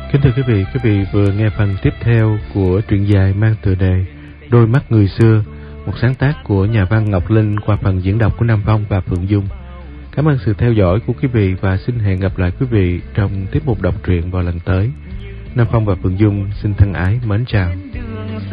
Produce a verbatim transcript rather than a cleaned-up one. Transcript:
Kính thưa quý vị, quý vị vừa nghe phần tiếp theo của truyện dài mang tựa đề Đôi mắt người xưa, một sáng tác của nhà văn Ngọc Linh qua phần diễn đọc của Nam Phong và Phượng Dung. Cảm ơn sự theo dõi của quý vị và xin hẹn gặp lại quý vị trong tiếp mục đọc truyện vào lần tới. Nam Phong và Phượng Dung xin thân ái mến chào.